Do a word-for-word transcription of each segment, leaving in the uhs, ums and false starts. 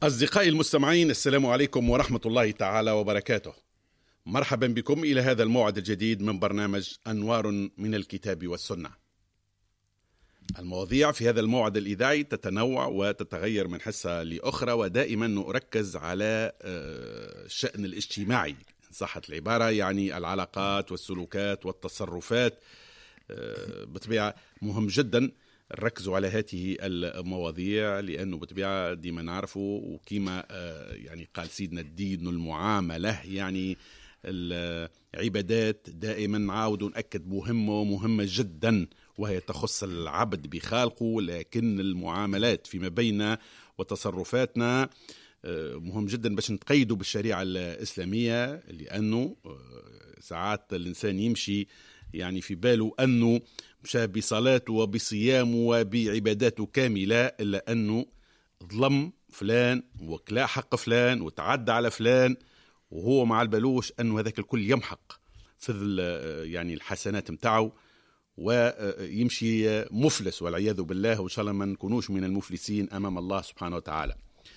أصدقائي المستمعين، السلام عليكم ورحمة الله تعالى وبركاته. مرحبا بكم إلى هذا الموعد الجديد من برنامج أنوار من الكتاب والسنة. المواضيع في هذا الموعد الإذاعي تتنوع وتتغير من حصة لأخرى، ودائما نركز على الشأن الاجتماعي إن صحت العبارة، يعني العلاقات والسلوكات والتصرفات. بطبيعة مهم جدا نركزوا على هذه المواضيع، لأنه بطبيعة ديما نعرفوا وكما يعني قال سيدنا الدين المعاملة، يعني العبادات دائما نعاود ونأكد مهمة مهمة جدا، وهي تخص العبد بخالقه، لكن المعاملات فيما بيننا وتصرفاتنا مهم جدا باش نتقيدوا بالشريعة الإسلامية، لأنه ساعات الإنسان يمشي يعني في باله أنه مشى بصلاته وبصيامه وبعباداته كاملة، إلا أنه ظلم فلان وكلا حق فلان وتعدى على فلان، وهو مع البلوش أنه هذاك الكل يمحق في يعني الحسنات متاعه ويمشي مفلس والعياذ بالله، وإن شاء الله ما نكونوش من المفلسين أمام الله سبحانه وتعالى.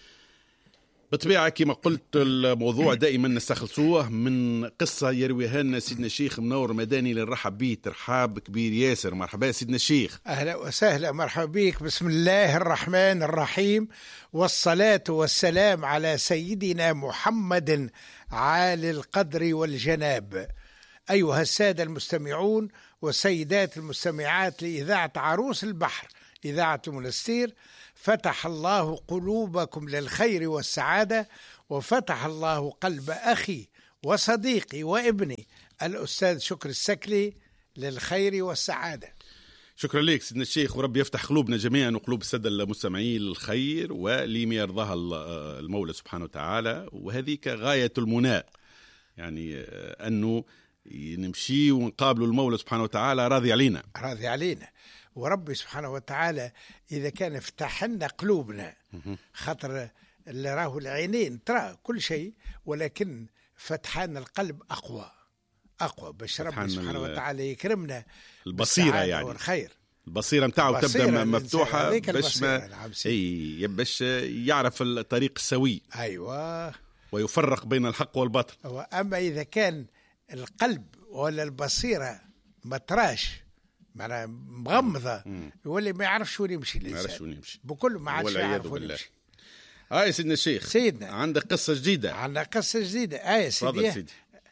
بطبيعة كما قلت الموضوع دائما نستخلصوه من قصة يرويها لنا سيدنا الشيخ منور مداني، للرحب بيه ترحاب كبير ياسر. مرحبا سيدنا الشيخ. أهلا وسهلا، مرحبا بك. بسم الله الرحمن الرحيم، والصلاة والسلام على سيدنا محمد عالي القدر والجناب. أيها السادة المستمعون والسيدات المستمعات لإذاعة عروس البحر، إذاعة منستير، فتح الله قلوبكم للخير والسعادة، وفتح الله قلب أخي وصديقي وابني الأستاذ شكر السكلي للخير والسعادة. شكرا لك سيدنا الشيخ، ورب يفتح قلوبنا جميعا وقلوب السادة المستمعين للخير ولما يرضاها المولى سبحانه وتعالى، وهذه غاية المنى، يعني أنه نمشي ونقابل المولى سبحانه وتعالى راضي علينا راضي علينا. وربي سبحانه وتعالى إذا كان فتح لنا قلوبنا، خاطر اللي راه العينين ترى كل شيء، ولكن فتحان القلب أقوى أقوى باش ربي سبحانه وتعالى يكرمنا البصيرة، يعني والخير. البصيرة متاعه تبدأ مفتوحة باش ما اي باش يعرف الطريق السوي، أيوة، ويفرق بين الحق والباطل. أما إذا كان القلب ولا البصيرة ما تراش، معناها مغمضة، يولي ما يعرفش وين يمشي الإنسان بكل ما عادش يعرف وين يمشي. آه يا سيدنا الشيخ، سيدنا عندك قصة جديدة. عندنا قصة جديدة. آه يا سيدي. سيدي.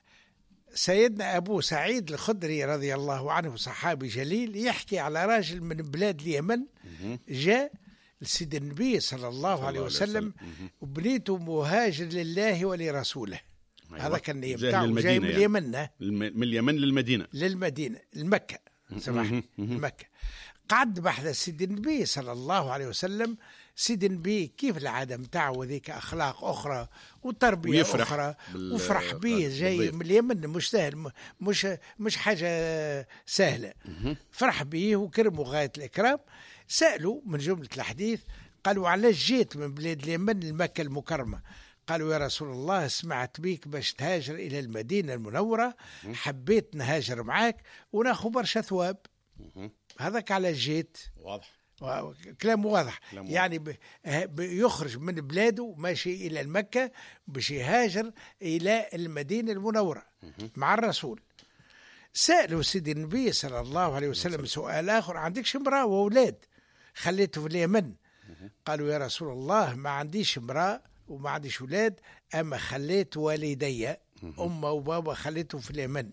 سيدنا أبو سعيد الخدري رضي الله عنه صحابي جليل يحكي على راجل من بلاد اليمن جاء لسيد النبي صلى الله عليه وسلم، وبنيته مهاجر لله ولرسوله. أيوة. هذا كان يبتاعه جاي من اليمن، يعني. من اليمن للمدينة للمدينة المكة سمح المكة. قعد بحث سيد النبي صلى الله عليه وسلم. سيد النبي كيف العادة متاعه وذيك أخلاق أخرى وتربية أخرى، وفرح به جاي من اليمن، مش سهل، مش مش حاجة سهلة. فرح به وكرمه غاية الإكرام. سألوا من جملة الحديث، قالوا علاش جيت من بلاد اليمن لمكة المكرمة؟ قالوا يا رسول الله سمعت بيك باش تهاجر إلى المدينة المنورة، حبيت نهاجر معاك وناخذ برشا ثواب. هذاك على جيت. واضح، كلام واضح. كلام يعني يخرج من بلاده ماشي إلى المكة باش يهاجر إلى المدينة المنورة مع الرسول. سألوا سيدي النبي صلى الله عليه وسلم سؤال آخر، عندكش امرأة وأولاد خليته في اليمن؟ قالوا يا رسول الله ما عنديش امرأة وما عنديش أولاد، أما خليت والدي أمه وبابا خليته في اليمن.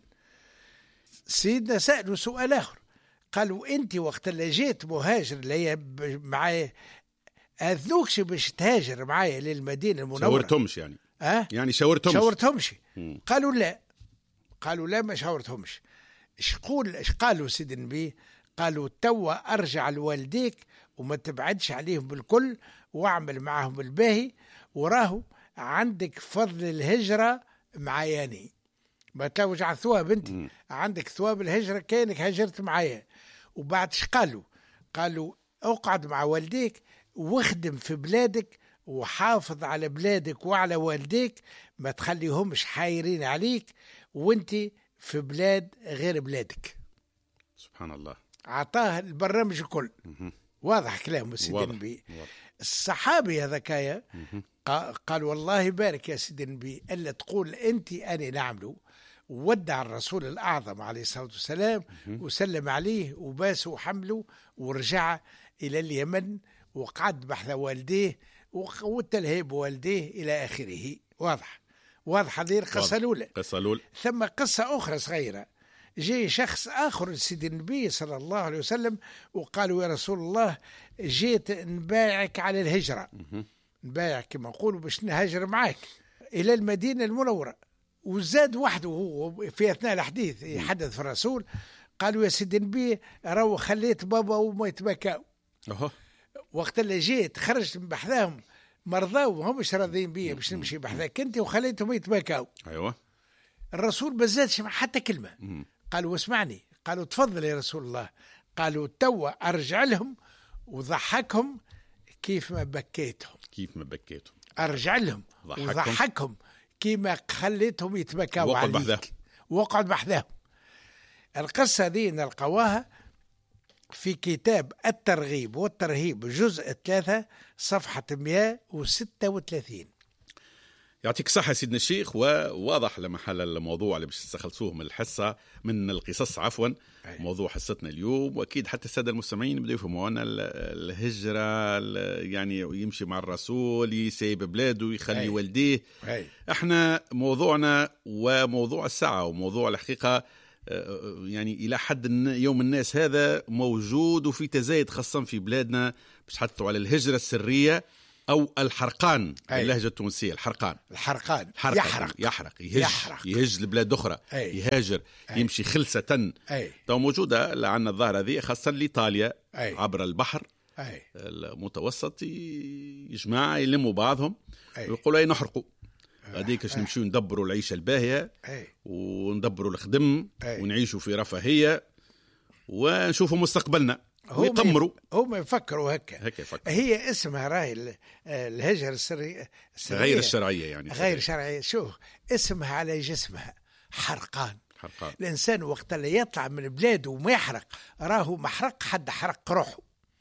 سيدنا سألوا سؤال آخر، قالوا أنت وقت اللي جيت مهاجر لي معايا أذنوكش باش تهاجر معايا للمدينة المنورة؟ شاورتهمش يعني؟ أه؟ يعني شاورتهمش؟ شاورتهمش. قالوا لا، قالوا لا ما شاورتهمش. ايش قول ايش قالوا سيد النبي؟ قالوا توا أرجع لوالديك وما تبعدش عليهم بالكل، واعمل معهم الباهي، وراه عندك فضل الهجرة معاياني، ما توجع ثواب انت، م. عندك ثواب الهجرة كأنك هجرت معايا. وبعد ايش قالوا؟ قالوا اقعد مع والديك واخدم في بلادك وحافظ على بلادك وعلى والديك، ما تخليهمش حايرين عليك وانت في بلاد غير بلادك. سبحان الله. عطاه البرنامج الكل. واضح كلام سيدي النبي. الصحابي هذاكايا قال والله بارك يا سيدي النبي ألا تقول أنت أنا نعمله. ودع الرسول الأعظم عليه الصلاة والسلام وسلم عليه وباس وحمله ورجع إلى اليمن وقعد بحث والديه والتلهيب والديه إلى آخره. واضح واضح هذه القصة الأولى. ثم قصة أخرى صغيرة، جاء شخص آخر سيد النبي صلى الله عليه وسلم وقالوا يا رسول الله جيت نبايعك على الهجرة، نبايعك كما نقولوا باش نهاجر معك إلى المدينة المنورة. وزاد وحده هو في أثناء الحديث يحدث في الرسول، قالوا يا سيد النبي راهو خليت بابا وما يتبكاو. وقت اللي جيت خرجت من بحذاهم مرضى وهم مش راضيين بيا باش نمشي بحذاك انت وخليتهم يتبكاو. ايوه الرسول ما زادش حتى كلمه. قالوا اسمعني، قالوا تفضل يا رسول الله. قالوا توا ارجع لهم وضحكهم كيف ما بكيتهم كيف ما بكيتهم ارجع لهم وضحكهم كيما خليتهم يتبكاو عليك وقعد بحذاهم. القصه دي نلقاوها في كتاب الترغيب والترهيب جزء ثلاثة صفحة مئة وستة وثلاثين. يعطيك صحة سيدنا الشيخ. وواضح لمحل الموضوع اللي باش تستخلصوه من الحصة من القصص عفوا أي. موضوع حصتنا اليوم، وأكيد حتى السادة المستمعين بدأوا يفهموا أن الهجرة يعني يمشي مع الرسول يسيب بلاده يخلي والديه. احنا موضوعنا وموضوع الساعة وموضوع الحقيقة يعني إلى حد يوم الناس هذا موجود وفي تزايد خاصة في بلادنا، باش حطوا على الهجرة السرية أو الحرقان باللهجة التونسية. الحرقان الحرقان حرقان. يحرق يحرق يهج يحرق. يهج لبلاد أخرى أي. يهاجر أي. يمشي خلسة. تو موجودة لعنا الظاهرة هذه خاصة لإيطاليا أي. عبر البحر أي. المتوسط يجمع يلموا بعضهم ويقولوا أي نحرقوا هذيك باش نمشيو ندبروا العيشه الباهيه وندبروا الخدم ونعيشوا في رفاهيه ونشوفوا مستقبلنا ويقمروا. هم يفكروا هكا هكا يفكروا. هي اسمها راهي الهجرة السرية غير الشرعيه يعني غير شرعيه. شوف اسمها على جسمها حرقان. حرقان. الانسان وقت اللي يطلع من بلاده وما يحرق راهو محرق حد حرق روحه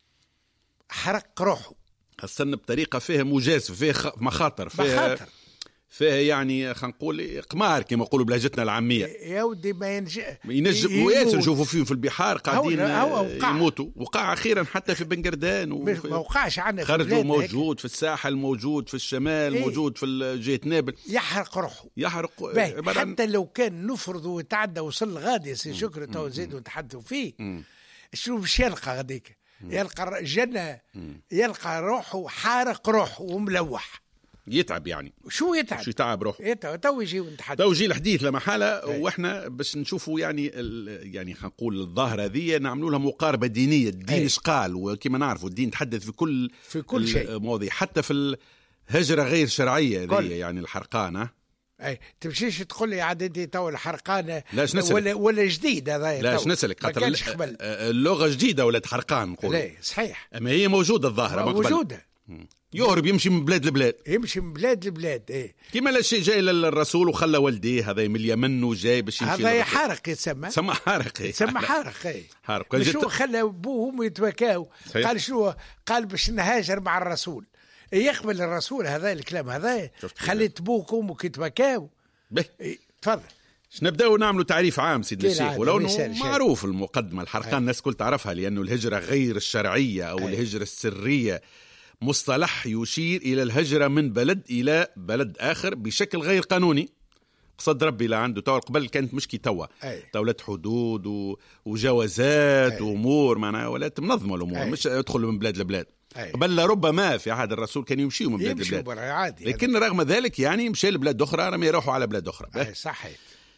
حرق روحه خاصة بطريقه فيها مجازفه فيها مخاطر فيها مخاطر. فيها يعني خلينا نقول قمار كما يقولوا بلهجتنا العاميه. يا ودي ما ينجم ينجم وياسر نشوفوا فيهم في البحار قاعدين يموتوا. وقع اخيرا حتى في بنقردان ما وقعش عندنا خرجوا موجود في الساحل موجود في الشمال إيه؟ موجود في جهه نابل يحرق روحه يحرق حتى لو كان نفرض ويتعدى وصل غادي سي شكر تو زيدوا نتحدثوا فيه. شنو باش يلقى غاديك؟ يلقى الجنه يلقى روحه حارق روحه وملوح يتعب يعني شو يتعب شو يتعب روح يتعب تو يجي ونتحدث تو يجي الحديث لما حاله. واحنا باش نشوفوا يعني يعني خلينا نقول الظاهره هذه نعملوا لها مقاربه دينيه. الدين ايش قال وكما نعرفوا الدين تحدث في كل في كل شيء مواضيع حتى في الهجره غير شرعيه هذه يعني الحرقانه. اي تمشيش تقول لي عاد انت تو الحرقانه ولا ولا جديد هذا لاش نسلك خاطر اللغه جديده ولا حرقان نقول لا صحيح اما هي موجوده الظاهره موجوده يهرب يمشي من بلاد لبلاد يمشي من بلاد لبلاد ايه كيما لا شيء جاي للرسول وخلى والديه هذا من اليمن وجاي باش يمشي هذا حارق يتسمى يسمى حارق يسمى حارق ايه حارق شو خلى ابوه وامه يتبكاو قال شنو قال باش نهاجر مع الرسول يقبل الرسول هذا الكلام هذا خليت ابوك وامك يتبكاو إيه. تفضل نبداو نعملوا تعريف عام سيدنا الشيخ ولو معروف المقدمه الحرقان الناس كل تعرفها لانه الهجره غير الشرعيه او أي. الهجره السريه مصطلح يشير إلى الهجرة من بلد إلى بلد آخر بشكل غير قانوني. قصد ربي لا عنده تو قبل كانت مشكي توا دولة حدود و... وجوازات أي. وأمور معناها ولا منظمة الأمور أي. مش يدخلوا من بلاد لبلاد أي. بل ربما في عهد الرسول كانوا يمشيوا من بلاد لبلاد عادي. لكن رغم ذلك يعني مشى لبلاد أخرى رمي يروحوا على بلاد أخرى. صحيح.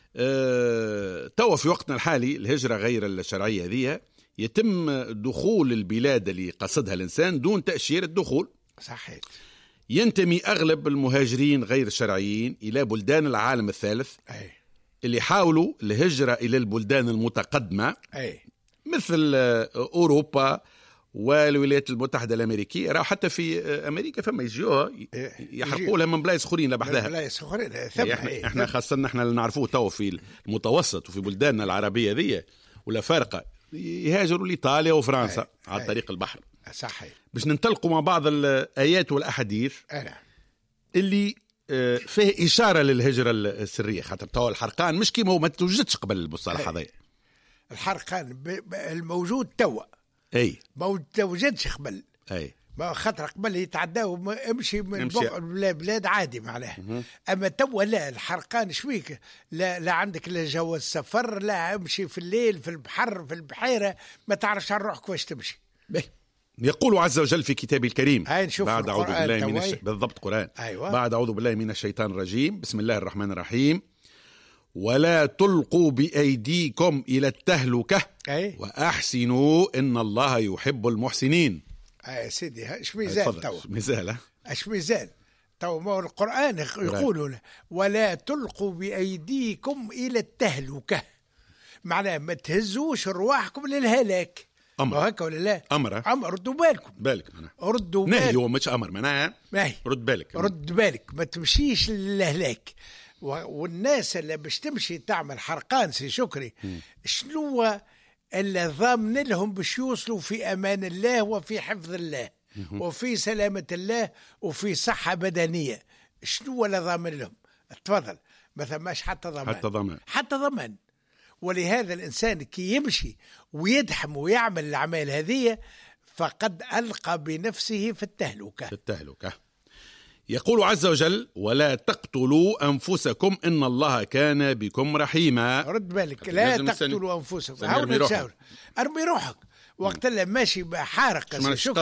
أه... توا في وقتنا الحالي الهجرة غير الشرعية ذي يتم دخول البلاد اللي قصدها الإنسان دون تأشيرة الدخول. صحيح. ينتمي أغلب المهاجرين غير الشرعيين إلى بلدان العالم الثالث أي. اللي حاولوا الهجرة إلى البلدان المتقدمة أي. مثل أوروبا والولايات المتحدة الأمريكية. راهو حتى في أمريكا فما يجيوها يحرقوا لها من بلايص أخرين لبحذها. بلايص أخرين احنا, احنا خاصة احنا اللي نعرفوه تو في المتوسط وفي بلداننا العربية ذي ولا فارقة يهاجروا لإيطاليا وفرنسا على طريق البحر. صحيح. باش ننطلقوا مع بعض الآيات والأحاديث أنا. اللي فيه إشارة للهجرة السرية، خاطر توا الحرقان مش كيما هو ما توجدش قبل المصطلح هذا. الحرقان الموجود توا أي ما توجدش قبل. أي ما خاطر قبل يتعداو امشي من امشي. البلاد عادي معناها. اما توا لا، الحرقان شويك، لا لا عندك لا جواز سفر، لا امشي في الليل في البحر في البحيره ما تعرفش عن روحك واش تمشي. به. يقول عز وجل في كتابه الكريم بعد أعوذ بالله من الش... بالضبط قرآن. أيوة. بعد أعوذ بالله من الشيطان الرجيم، بسم الله الرحمن الرحيم. ولا تلقوا بأيديكم إلى التهلكة أي. وأحسنوا إن الله يحب المحسنين. يا سيدي اش ميزال تو؟ ميزال اش ميزال تو؟ ما القرآن يقول ولا تلقوا بأيديكم إلى التهلكة، معناه ما تهزوش رواحكم للهلاك. أمر هكا ولا لا؟ أمر أمر ردوا بالكم بالك معناها ردوا بالك. بالك. هو مش أمر معناها رد بالك رد بالك ما تمشيش للهلاك. والناس اللي باش تمشي تعمل حرقان سي شكري شنو اللي ضامن لهم باش يوصلوا في أمان الله وفي حفظ الله وفي سلامة الله وفي صحة بدنية؟ شنو اللي ضامن لهم؟ تفضل. ما ثماش حتى ضمان حتى ضمان حتى ضمان. ولهذا الإنسان كي يمشي ويدحم ويعمل الأعمال هذه فقد ألقى بنفسه في التهلكة في التهلكة. يقول عز وجل ولا تقتلوا أنفسكم إن الله كان بكم رحيما. رد بالك، لا تقتلوا أنفسكم. ارمي روحك ارمي روحك وقت اللي ماشي حارق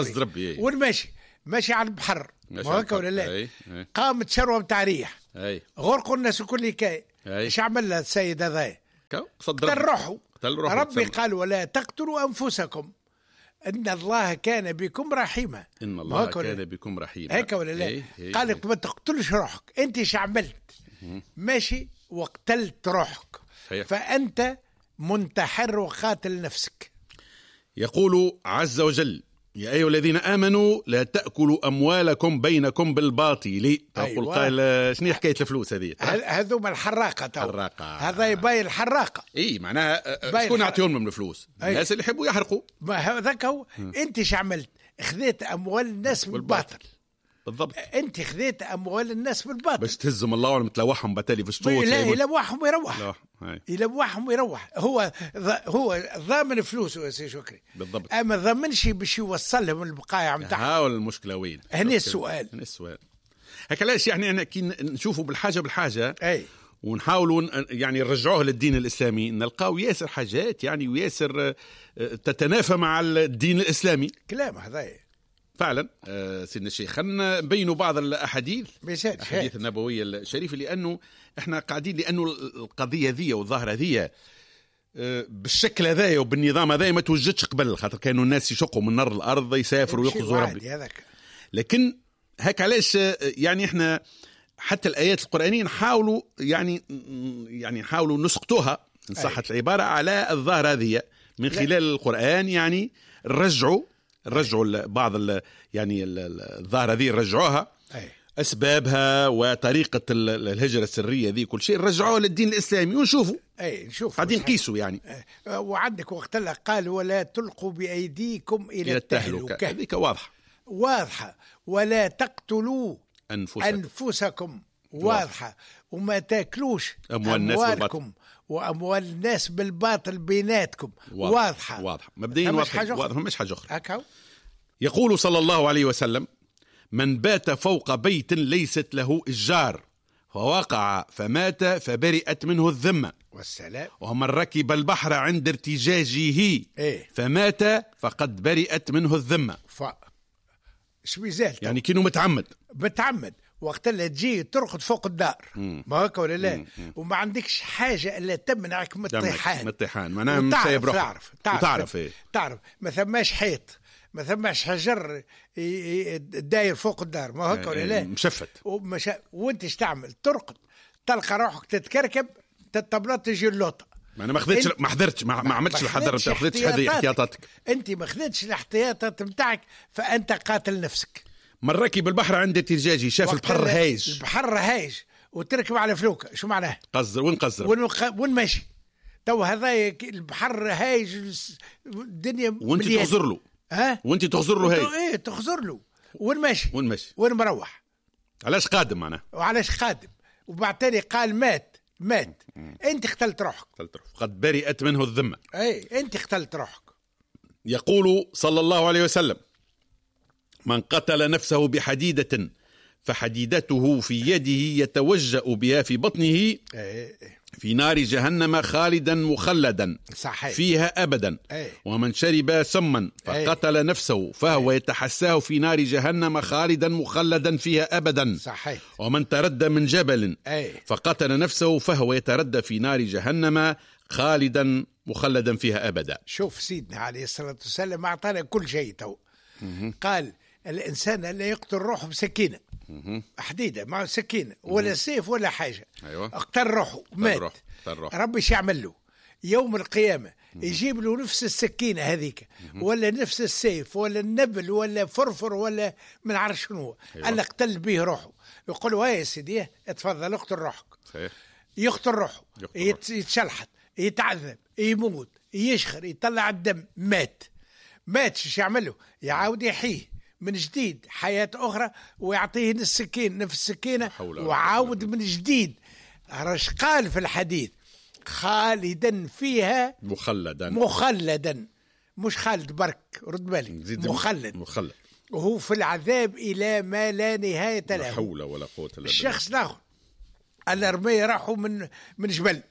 والماشي ماشي على البحر هكا ولا لا؟ قامت شروة متاع ريح غرقوا الناس الكل كاي. ايش عمل لها السيد هذا؟ قتل روحه. ربي قال ولا تقتلوا أنفسكم إن الله كان بكم رحيما. إن الله كان بكم رحيما. هيك ولا لا؟ هي هي قال لك ما تقتلش روحك، أنت ايش عملت؟ ماشي وقتلت روحك هي. فأنت منتحر وقاتل نفسك. يقول عز وجل يا أيها الذين آمنوا لا تأكلوا أموالكم بينكم بالباطل. أقول أيوة. قال شنو حكاية الفلوس هذه؟ هذوما الحراقة تو. حراقة. هذا يباي الحراقة. إيه معناها شكون يعطيهم من الفلوس؟ أيوة. الناس اللي يحبوا يحرقوا. ما هذاك هو. أنت ايش عملت؟ خذيت أموال الناس بالباطل. بالضبط. أنت خذيت أموال الناس بالباطل. باش تهزم الله ولا متلوحهم بتالي في الشطوط. لا يلوحهم ويروح. يلوحهم ويروح. هو هو ضامن فلوسه يا سي شكري. بالضبط. أما ضامنش باش يوصل لهم البقايا متاعهم. ها المشكلة وين؟ هنا السؤال. هنا السؤال. هكا لاش يعني أنا كي نشوفوا بالحاجة بالحاجة. أي. ونحاولوا يعني نرجعوه للدين الإسلامي نلقاو ياسر حاجات يعني وياسر تتنافى مع الدين الإسلامي. كلام هذا فعلا. آه سيدنا الشيخ خلينا نبينوا بعض الاحاديث الاحاديث النبويه الشريفه، لانه احنا قاعدين لانه القضيه ذي والظاهره ذي آه بالشكل هذايا وبالنظام هذايا ما توجدش قبل، خاطر كانوا الناس يشقوا من نار الارض يسافروا ويخزوا ربي. لكن هيك علاش يعني احنا حتى الايات القرانيه نحاولوا يعني يعني نحاولوا نسقطوها ان صحت العباره على الظاهره هذه من خلال القران، يعني رجعوا رجعوا بعض ال يعني الظاهرة ذي رجعوها أي. أسبابها وطريقة الهجرة السرية ذي كل شيء رجعوها للدين الإسلامي ونشوفوا أي نشوف قاعدين نقيسوا يعني. وعندك وقت الله قال ولا تلقوا بأيديكم إلى, إلى التهلكة. هذيك واضحة واضحة. ولا تقتلوا أنفسكم, أنفسكم. واضحة. وما تاكلوش أموال أموالكم وأموال الناس بالباطل بيناتكم. واضحة واضحة مبدئيا واضحة واضحة مش حاجة أخرى. أكو. يقول صلى الله عليه وسلم من بات فوق بيت ليست له إشجار فوقع فمات فبرئت منه الذمة والسلام. ومن ركب البحر عند ارتجاجه إيه؟ فمات فقد برئت منه الذمة. ف... شو يعني كأنه متعمد متعمد وقت اللي تجي ترقد فوق الدار مم. ما هكا ولا لا؟ مم. وما عندكش حاجة إلا تمنعك من الطيحان. من الطيحان معناها مسايب روحك. تعرف تعرف تعرف, إيه؟ تعرف ما ثماش حيط ما ثماش حجر داير فوق الدار ما هكا ولا لا؟ مشفت ومش... وانت ايش تعمل؟ ترقد تلقى روحك تتكركب تتبلط تجي اللوطة. ما انا ما خذيتش ما حضرتش ما, ما عملتش الحذر، انت ما خذيتش هذه احتياطاتك. انت ما خذيتش الاحتياطات نتاعك فانت قاتل نفسك. من ركب البحر عند ارتجاجي شاف البحر هايج. البحر هايج وتركب على فلوكه شو معناه؟ قصر وين قصر؟ وين وين ماشي؟ تو هذا البحر هايج الدنيا وانت تغزر له ها وانت تخزر له هاي ايه تخزر له وين ماشي وين ماشي وين مروح علاش قادم معناها وعلاش قادم وبعد تاني قال مات مات مم. انت قتلت روحك قتلت روحك قد برئت منه الذمة. اي انت قتلت روحك. يقول صلى الله عليه وسلم من قتل نفسه بحديدة فحديدته في يده يتوجأ بها في بطنه في نار جهنم خالدا مخلدا صحيح. فيها أبدا. أي. ومن شرب سما فقتل أي. نفسه فهو أي. يتحساه في نار جهنم خالدا مخلدا فيها أبدا. صحيح. ومن تردى من جبل أي. فقتل نفسه فهو يتردى في نار جهنم خالدا مخلدا فيها أبدا. شوف سيدنا عليه الصلاة والسلام أعطانا كل شيء تو. قال الإنسان لا يقتل روحه بسكينة حديدة مع سكينة ولا سيف ولا حاجة. أيوة. اقتل روحه مات. ربي شو يعمل له يوم القيامة؟ يجيب له نفس السكينة هذيك ولا نفس السيف ولا النبل ولا فرفر ولا من عرش شنو. أيوة. قال قتل به روحه يقول له يا سيدي اتفضل اقتل روحك. صحيح. يقتل روحه يتشلحت يتعذب يموت يشخر يطلع الدم مات مات شو يعمل له؟ يعاود يحيه من جديد حياة أخرى ويعطيه السكين نفس السكينة وعاود من جديد. رش قال في الحديث خالدا فيها مخلدا مخلدا مش خالد برك رد بالك مخلد مخلد وهو في العذاب إلى ما لا نهاية له. لا حول ولا قوة إلا بالله. الشخص الآخر الأرمية راحوا من من جبل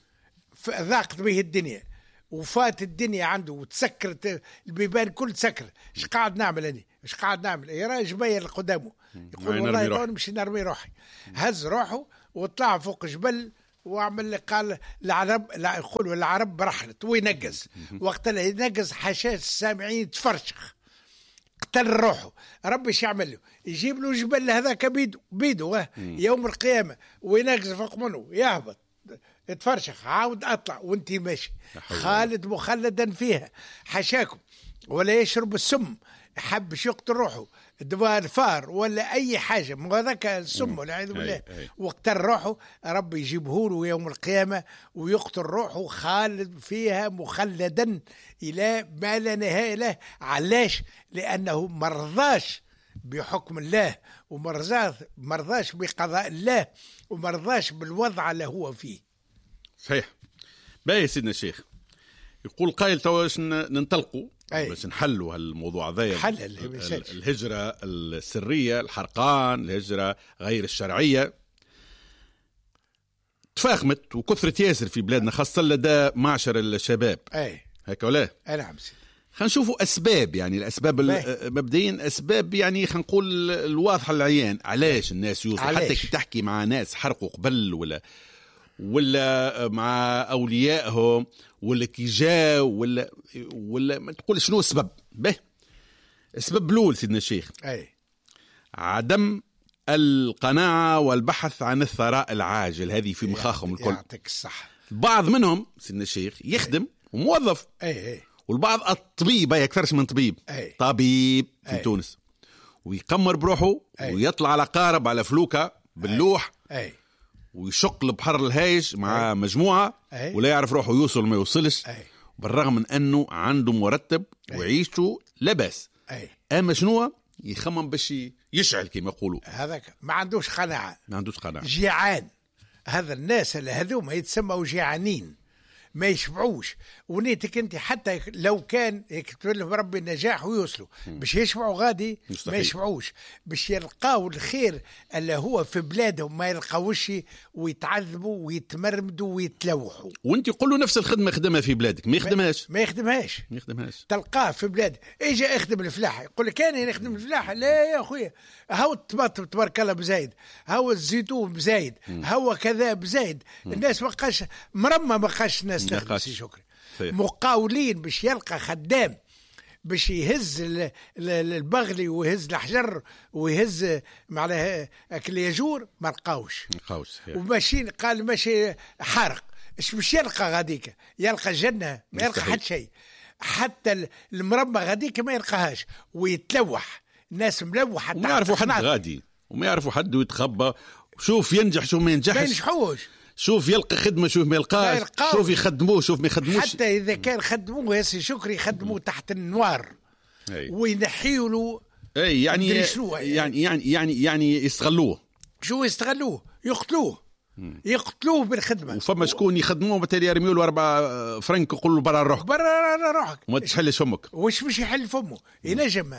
ضاقت به الدنيا وفات الدنيا عنده وتسكرت البيبان كل تسكر. ايش قاعد نعمل أنا ايش قاعد نعمل يرى جبيل قدامه يقول والله نمشي نرمي روحي. هز روحه وطلع فوق جبل وعمل قال العرب لا يقولوا العرب برحلت وينقز وقت اللي ينقز حشاش السامعين تفرشخ قتل روحه. ربي ايش يعمل له؟ يجيب له جبل هذاك بيدو بيدو يوم القيامة وينقز فوق منه يهبط اتفرشخ عاود اطلع وانت ماشي خالد مخلدا فيها. حشاكم ولا يشرب السم حب يقتل روحه دواء الفار ولا اي حاجه مو هذاك السم والعياذ بالله وقتل روحه. ربي يجيبه له يوم القيامه ويقتل روحه خالد فيها مخلدا الى ما لا نهايه له. علاش؟ لانه مرضاش بحكم الله ومرضاش مرضاش بقضاء الله ومرضاش بالوضع اللي هو فيه. صحيح. باهي سيدنا الشيخ يقول قائل تواش ننطلقوا باش نحلوا هالموضوع هذا الهجرة السرية الحرقان الهجرة غير الشرعية تفاقمت وكثرت ياسر في بلادنا خاصة لدى معشر الشباب. اي هيك ولا نعم سيدي. خلينا نشوفوا أسباب يعني الأسباب مبدئيا أسباب يعني خلينا نقول الواضحة العيان علاش الناس يوصلوا حتى كي تحكي مع ناس حرقوا قبل ولا ولا مع أوليائهم ولا كي جاء ولا ولا ما تقول شنو السبب. به السبب الأول سيدنا الشيخ أي عدم القناعة والبحث عن الثراء العاجل هذه في مخاخهم الكل. يعطيك الصح. بعض منهم سيدنا الشيخ يخدم وموظف أي أي. والبعض الطبيب هي أكثرش من طبيب أي. طبيب في أي. تونس ويقمر بروحه أي. ويطلع على قارب على فلوكة باللوح أي. أي. ويشق البحر الهايش مع أي. مجموعة أي. ولا يعرف روحه يوصل ما يوصلش. أي. بالرغم من أنه عنده مرتب وعيشته لباس. أي. أما شنو يخمم باش يشعل كما يقولوا. هذاك ما عندوش قناعة ما عندوش قناعة جيعان. هذا الناس اللي هذوما يتسموا جيعانين ما يشبعوش. ونيتك انت حتى لو كان يكتب لهم ربي النجاح ويوصلوا باش يشبعوا غادي مستحيل. ما يشبعوش باش يلقاو الخير اللي هو في بلادهم ما يلقاوش ويتعذبوا ويتمرمدوا ويتلوحوا. وانت قل له نفس الخدمة خدمها في بلادك ما يخدمهاش ما يخدمهاش ما يخدمهاش تلقاه في بلاد اجا اخدم الفلاحة يقول لك انا نخدم الفلاحة. لا يا اخويا هاو الطماطم تبارك الله بزايد هاو الزيتون بزايد هاو كذا بزايد. الناس ما بقاش مرمى ما بقاش الناس تخدم. شكرا. مقاولين باش يلقى خدام باش يهز البغلي ويهز الحجر ويهز معناها اكل يجور ما لقاوش وماشيين قال ماشي حارق ايش باش يلقى غاديك يلقى الجنة ما يلقى حتى شيء حتى المرمى غاديك ما يلقاهاش ويتلوح. الناس ملوحة وما يعرفوا حد غادي وما يعرفوا حد ويتخبى شوف ينجح شوف ما ينجحش ما ينجحوش شوف يلقى خدمة شوف ما يلقاش شوف يخدموه شوف ما يخدموش. حتى إذا كان خدموه يا سي شكري يخدموه تحت النوار وينحيوا له. اي يعني يعني يعني يعني يعني يستغلوه. شو يستغلوه؟ يقتلوه يقتلوه بالخدمه. وفما شكون يخدموه بالتالي يرميوا له أربعة فرنك ويقول له برا روحك برا روحك وما تحلش فمك. واش باش يحل فمه؟ ينجم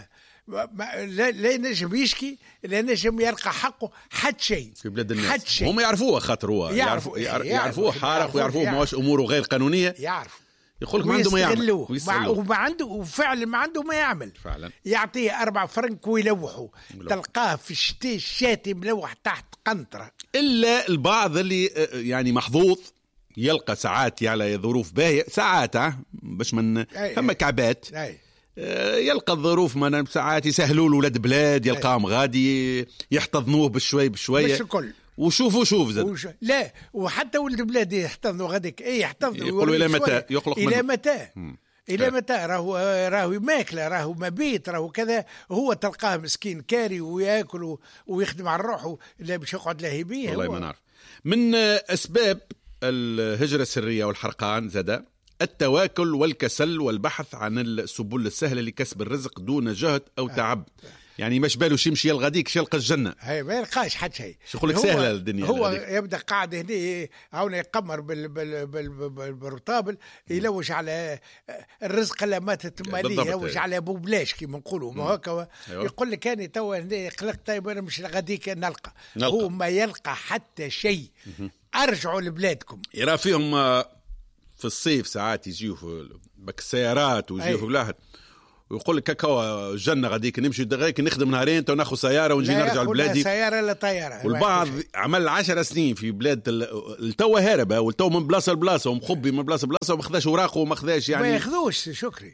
لا, لا ينجم يشكي، لا ينجم يلقى حقه حد شيء في بلاد الناس. هم يعرفوه خاطر هو يعرفوا يعرفوه حارق ويعرفوه ماهوش اموره غير قانونيه. يعرف يقول لك ما عنده ما يعمل وما عنده وفعلا ما عنده ما يعمل. فعلا يعطيه أربع فرنك ويلوحوا، تلقاه في الشتاء الشاتي ملوح تحت قنطرة. إلا البعض اللي يعني محظوظ يلقى ساعات على ظروف باهية، ساعات باش من ثم كعبات أي. يلقى الظروف من ساعات يسهلوا له ولاد بلاد يلقاهم غادي يحتضنوه بشوي بشوية. مش الكل. وشوفوا شوف زاد وش... لا وحتى ولد بلاد يحتضنوا غاديك اي يحتضنوا يقولوا الى متى يخلق الى متى الى متى راهو راهو ماكله راهو مبيت راهو كذا. هو تلقاه مسكين كاري وياكل ويخدم على روحه لا باش يقعد لاهي بيه. والله ما نعرف. من اسباب الهجره السريه والحرقان زاد التواكل والكسل والبحث عن السبل السهله لكسب الرزق دون جهد او تعب. يعني مش بالو يمشي يلقى ديك يلقى الجنه. هي ما يلقاش حد شيء. يقول لك سهله الدنيا. هو هذيك. يبدا قاعد هنا عاون يقمر بال بال بال بالرطابل يلوش على الرزق اللي ماتت ماليه يلوش على ابو بلاش كيما نقولوا ما هكا. يقول لك انا توا هنا قلقت طيب انا مش غاديك نلقى. نلقى هو ما يلقى حتى شيء. ارجعوا لبلادكم. يرى فيهم في الصيف ساعات يجيو بك السيارات ويجيو في بلاحة ويقول لك كاكا جنة غاديك نمشي دغيك نخدم نهارين تو ناخذ سيارة ونجي نرجع لبلادي. لا سيارة لا طيارة. والبعض عمل عشر سنين في بلاد التوا هارب والتو من بلاصة لبلاصة ومخبي من بلاصة لبلاصة وما خذاش اوراقه وما خذاش يعني ما ياخذوش شكري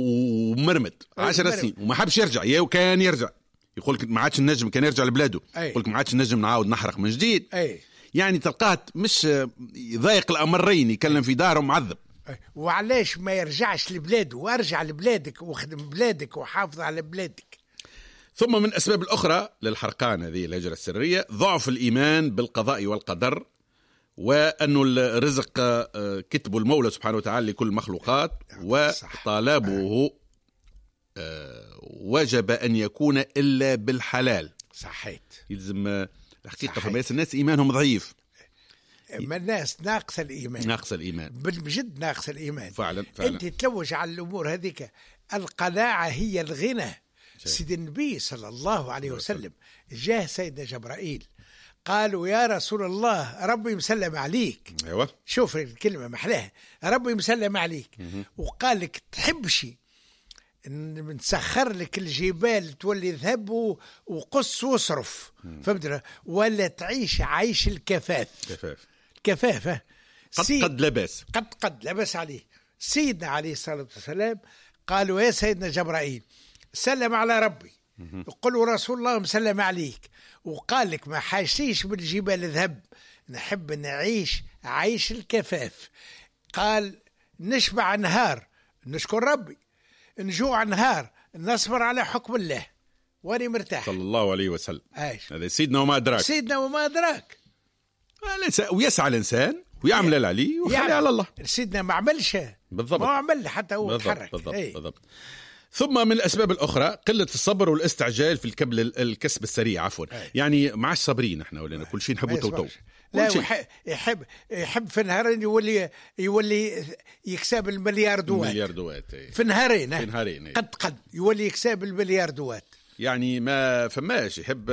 ومرمد عشر سنين وما حبش يرجع. يا وكان يرجع يقول لك ما عادش النجم كان يرجع لبلاده. يقول لك ما عادش النجم نعاود نحرق من جديد. أي. يعني تلقاه مش ضايق الأمرين يكلم في داره معذب. وعلاش ما يرجعش لبلاده وارجع لبلادك وخدم بلادك وحافظ على بلادك. ثم من الأسباب الأخرى للحرقان هذه الهجرة السرية ضعف الإيمان بالقضاء والقدر وأن الرزق كتب المولى سبحانه وتعالى لكل المخلوقات وطلبه وجب أن يكون إلا بالحلال. صحيت. يلزم الحقيقة فباس الناس إيمانهم ضعيف. ما الناس ناقص الإيمان. ناقص الإيمان بجد ناقص الإيمان. فعلا فعلا. أنت تلوج على الأمور هذيك. القناعة هي الغنى. سيد النبي صلى الله عليه وسلم جاه سيدنا جبرائيل قالوا يا رسول الله ربي مسلم عليك. أيوة. شوف الكلمة محلاها ربي مسلم عليك. وقال لك تحبشي نسخر لك الجبال تولي ذهب وقص واصرف فهمت ولا تعيش عيش الكفاف. كفاف كفافة قد قد لباس قد قد لباس عليه. سيدنا عليه الصلاة والسلام قالوا يا سيدنا جبرائيل سلم على ربي يقولوا رسول الله مسلم عليك وقال لك ما حاشيش بالجبال ذهب نحب نعيش عيش الكفاف. قال نشبع نهار نشكر ربي نجوع نهار نصبر على حكم الله واني مرتاح صلى الله عليه وسلم. عايش. هذا سيدنا وما أدراك. سيدنا وما أدراك. ويسعى الإنسان ويعمل اللي عليه ويخلي على الله. سيدنا ما عملش بالضبط. ما عمل حتى هو بالضبط. تحرك. بالضبط. ايه. بالضبط. ثم من الأسباب الأخرى قلة الصبر والاستعجال في الكبل الكسب السريع عفوا. ايه. يعني معاش صابرين احنا ولا كل شيء نحبه تو تو. لا يحب يحب في نهارين يولي يولي يكسب المليار دوات. مليار دوات. في نهارين. في نهارين. قد قد يولي يكسب المليار دوات. يعني ما فماش يحب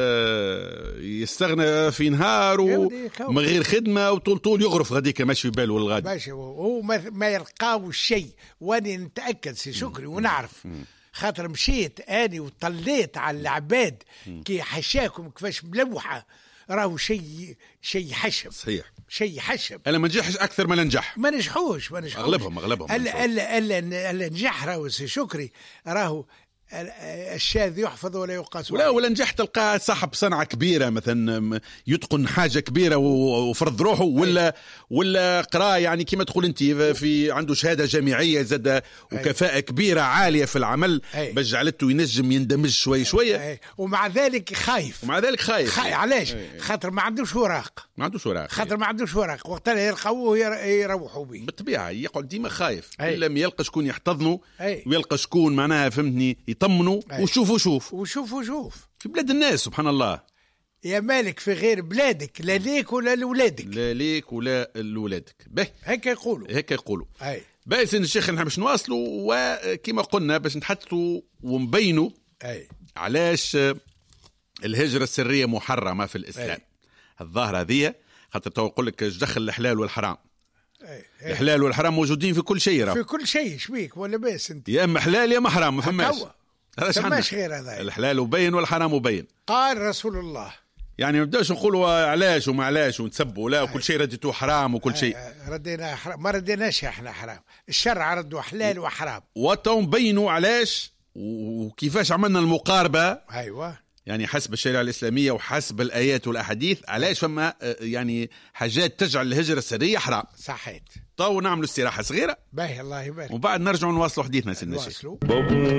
يستغنى في نهار ومن غير خدمة وطول طول يغرف غاديك ماشي باله الغادي. ماشي هو ما يلقاو شيء واني نتأكد سي شكري ونعرف خاطر مشيت اني وطليت على العباد كي حشاكم كيفاش ملوحة راهو شيء شيء حشم. صحيح. شيء حشم. انا ما نجحش اكثر ما ننجح. ما نجحوش ما نجحوش. اغلبهم اغلبهم. الا الا الا الا نجح راهو سي شكري راهو الشاذ يحفظ ولا يقاس. ولا ولا نجحت تلقى صاحب صنعة كبيرة مثلا يتقن حاجة كبيرة وفرض روحه ولا ولا قراءة يعني كما تقول أنت في عنده شهادة جامعية زاد وكفاءة كبيرة عالية في العمل باش جعلته ينجم يندمج شوي شوية ومع ذلك خايف. ومع ذلك خايف. خايف علاش؟ خاطر ما عندوش وراق. ما عندوش وراق. خاطر ما عندوش وراق وقتها يلقاوه يروحوا به. بالطبيعة يقعد ديما خايف إلا ما يلقى شكون يحتضنه ويلقى شكون معناها فهمتني نطمنوا وشوفوا شوف وشوفوا شوف في بلاد الناس سبحان الله. يا مالك في غير بلادك، لا ليك ولا لولادك، لا ليك ولا لولادك. به هيك يقولوا هيك يقولوا. اي باهي سيدنا الشيخ نحن باش نواصلوا، وكما قلنا باش نحثوا ونبينوا اي علاش الهجرة السرية محرمة في الإسلام. أي. الظاهرة هذه خاطر تو يقول لك ايش دخل الحلال والحرام. أي. أي. الحلال والحرام موجودين في كل شيء، في كل شيء. شبيك ولا باس انت؟ يا اما حلال يا اما حرام، ما فماش فماش غير هذا. الحلال مبين والحرام مبين. قال رسول الله، يعني ما نبداش نقولوا علاش وما علاش ونتسبوا، لا وكل شيء رديتوه حرام وكل شيء ردينا حرام. ما رديناش احنا حرام، الشرع ردوا حلال وحرام، وتو نبينوا علاش وكيفاش عملنا المقاربة. ايوه يعني حسب الشريعة الإسلامية وحسب الآيات والأحاديث علاش فما يعني حاجات تجعل الهجرة السرية حرام. صحيت. تو نعملوا استراحة صغيرة باهي الله يبارك، وبعد نرجع نواصلوا حديثنا سيدنا الشيخ.